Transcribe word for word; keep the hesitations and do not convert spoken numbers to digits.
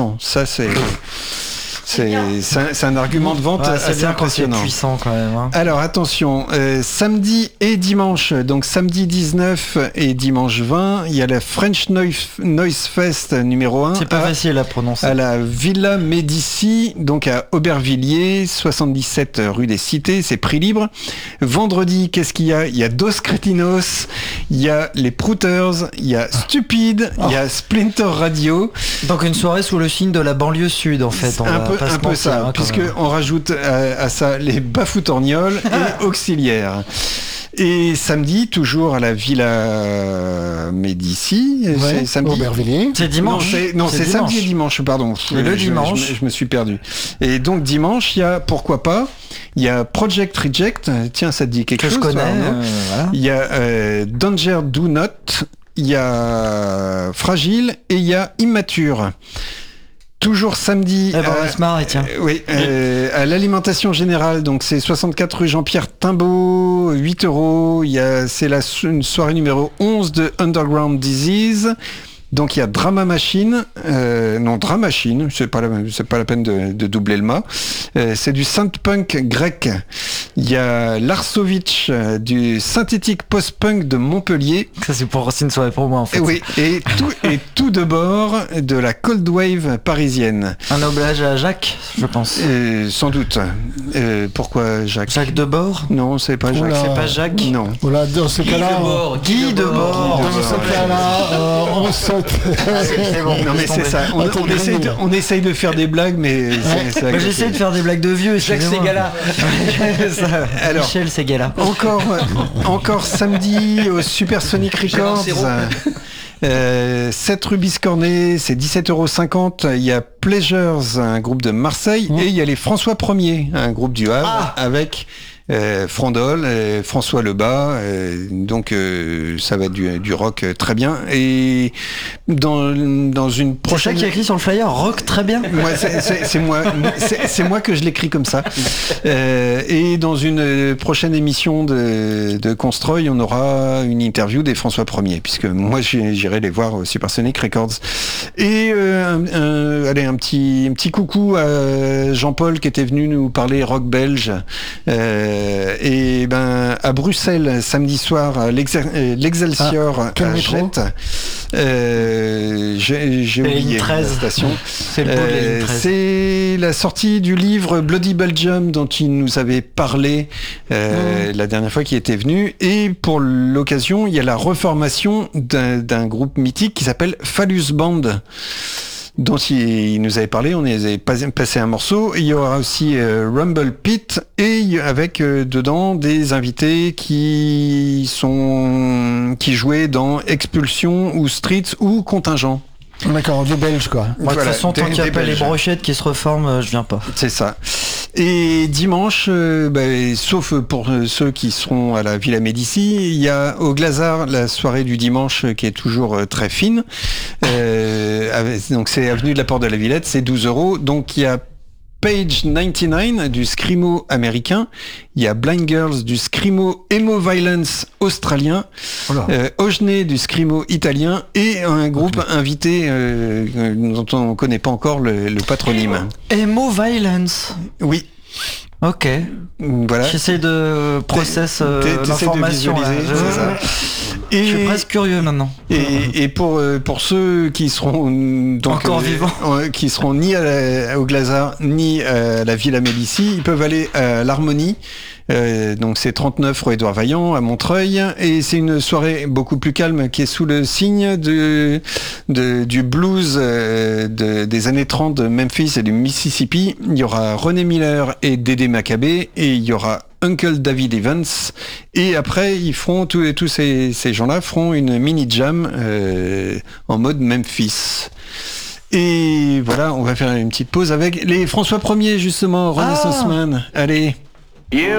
Ça, c'est... C'est, c'est, un, c'est un argument de vente ouais, assez bien impressionnant. C'est puissant quand même. Hein. Alors attention, euh, samedi et dimanche, donc samedi dix-neuf et dimanche vingt, il y a la French Noise, Noise Fest numéro un. C'est pas à, facile à prononcer. À la Villa Médicis, donc à Aubervilliers, soixante-dix-sept rue des Cités, c'est prix libre. Vendredi, qu'est-ce qu'il y a ? Il y a Dos Cretinos, il y a les Prouters, il y a Stupide, il oh. y a Splinter Radio. Donc une soirée sous le signe de la banlieue sud en fait. On un peu, un peu ça, hein, puisqu'on rajoute à, à ça les Bafoutorgnoles et Auxiliaires. Et samedi, toujours à la Villa Médicis, ouais, c'est samedi. Aubervilliers. C'est dimanche. Non, c'est, non, c'est, c'est samedi et dimanche, pardon. Et le je, dimanche. Je, je, je me suis perdu. Et donc dimanche, il y a, pourquoi pas, il y a Project Reject, tiens, ça te dit quelque que chose. Que je connais. Ça, euh, voilà. Il y a euh, Danger Do Not, il y a Fragile et il y a Immature. Toujours samedi. Eh ben, on va se marrer, tiens. Euh, oui, euh, à l'alimentation générale, donc c'est soixante-quatre rue Jean-Pierre Timbaud, huit euros. Il y a, c'est la une soirée numéro onze de Underground Disease. Donc il y a Drama Machine, euh, non Drama Machine, c'est pas la, c'est pas la peine de, de doubler le mât. Euh, c'est du synth-punk grec. Il y a Larsovic, euh, du synthétique post-punk de Montpellier. Ça c'est pour c'est une soirée pour moi en fait. Et oui, et tout et tout de bord de la Cold Wave parisienne. Un hommage à Jacques, je pense. Euh, sans doute. Euh, pourquoi Jacques ? Jacques Debord ? Non, c'est pas Jacques. Oula. C'est pas Jacques ? Non. Voilà, dans ce Guy cas-là, Debord. Guy Debord. Dans ce cas-là, euh, on saute. C'est bon. Non mais c'est ça. On, on, essaye de, on essaye de faire des blagues, mais c'est, c'est bah, j'essaie de faire des blagues de vieux. Jacques Ségala. Alors, Michel Ségala. Encore, encore samedi au Supersonic Records. Euh, sept rue Biscornet, c'est dix-sept euros cinquante. Il y a Pleasures, un groupe de Marseille, mmh. et il y a les François Ier, un groupe du Havre, ah. avec euh, Frandol, euh, François Lebas. Euh, donc euh, ça va être du, du rock euh, très bien. Et dans, dans une prochaine... C'est ça qui est écrit sur le flyer, rock très bien. Moi, c'est, c'est, c'est moi, c'est, c'est moi que je l'écris comme ça. Euh, et dans une prochaine émission de, de Constroy, on aura une interview des François Ier, puisque moi j'irai les voir au Supersonic Records. Et euh, un, un, allez, un petit, un petit coucou à Jean-Paul qui était venu nous parler rock belge. Euh, et ben à Bruxelles samedi soir à l'Excelsior ah, à Jette. Euh, j'ai, j'ai oublié la station. C'est, le euh, c'est la sortie du livre Bloody Belgium dont il nous avait parlé euh, mmh. la dernière fois qu'il était venu. Et pour l'occasion, il y a la reformation d'un, d'un groupe mythique qui s'appelle Phallus Band, dont il nous avait parlé, on avait passé un morceau. Il y aura aussi euh, Rumble Pit et avec euh, dedans des invités qui sont qui jouaient dans Expulsion ou Streets ou Contingent. D'accord, des Belges quoi. Moi, de toute façon, tant qu'il n'y a pas les brochettes qui se reforment, je viens pas. C'est ça. Et dimanche, euh, bah, sauf pour ceux qui seront à la Villa Médicis, il y a au Glazard la soirée du dimanche qui est toujours euh, très fine. Euh, avec, donc c'est avenue de la Porte de la Villette, c'est douze euros. Donc il y a Page quatre-vingt-dix-neuf du Screamo américain, il y a Blind Girls du Screamo Emo Violence australien, euh, Ogné du Screamo italien et un groupe okay. invité euh, dont on ne connaît pas encore le, le patronyme. Emo Violence. Oui. Ok. Voilà. J'essaie de process euh, T'es, l'information. De visualiser, c'est ça. Et, je suis presque curieux maintenant. Et, et pour pour ceux qui seront donc, encore euh, vivants, euh, qui seront ni à la, au Glazard ni à la Villa Médicis, ils peuvent aller à l'Harmonie. Euh, donc c'est trente-neuf rue Édouard Vaillant à Montreuil et c'est une soirée beaucoup plus calme qui est sous le signe de, de du blues euh, de, des années trente de Memphis et du Mississippi. Il y aura René Miller et Dédé Maccabé et il y aura Uncle David Evans et après ils feront tous tous ces ces gens-là feront une mini jam euh, en mode Memphis. Et voilà, on va faire une petite pause avec les François Ier justement, Renaissance Man. Allez. You